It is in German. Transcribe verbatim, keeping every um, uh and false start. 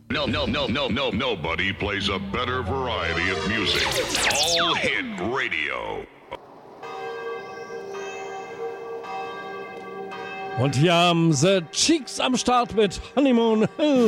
No, no, no, no, no, nobody plays a better variety of music. All Hit Radio. Und hier haben The Cheeks am Start mit Honeymoon Hill.